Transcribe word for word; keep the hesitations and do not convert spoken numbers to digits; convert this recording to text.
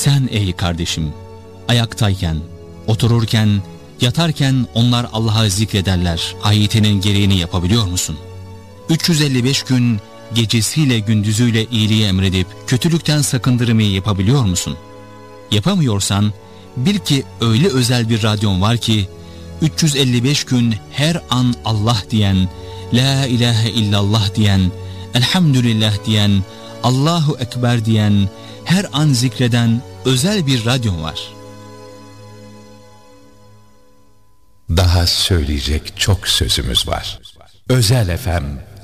Sen ey kardeşim, ayaktayken, otururken, yatarken onlar Allah'a zikrederler. Ayetinin gereğini yapabiliyor musun? üç yüz elli beş gün gecesiyle gündüzüyle iyiliği emredip kötülükten sakındırmayı yapabiliyor musun? Yapamıyorsan bil ki öyle özel bir radyon var ki üç yüz elli beş gün her an Allah diyen, La ilahe illallah diyen, Elhamdülillah diyen, Allahu Ekber diyen, her an zikreden özel bir radyon var. Daha söyleyecek çok sözümüz var. Özel F M